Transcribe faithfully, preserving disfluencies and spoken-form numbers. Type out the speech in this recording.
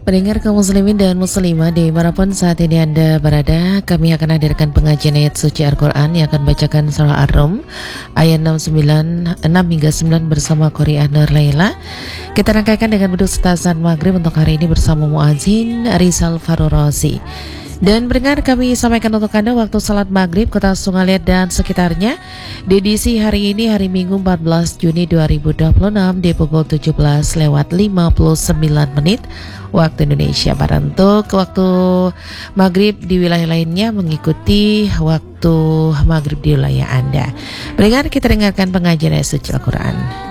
Pendengar kaum muslimin dan muslimah dimanapun saat ini Anda berada, kami akan hadirkan pengajian ayat suci Al-Quran yang akan bacakan surah Ar-Rum ayat enam, sembilan, enam hingga sembilan bersama Qori Nur Laila. Kita rangkaikan dengan beduk azan maghrib untuk hari ini bersama muadzin Rizal Farurozi. Dan pendengar, kami sampaikan untuk Anda waktu salat maghrib Kota Sungalet dan sekitarnya di edisi hari ini, hari Minggu empat belas Juni dua ribu dua puluh enam di pukul tujuh belas lewat lima puluh sembilan menit waktu Indonesia Barat. Untuk waktu maghrib di wilayah lainnya mengikuti waktu maghrib di wilayah Anda. Pendengar, kita dengarkan pengajian ayat suci Al-Quran.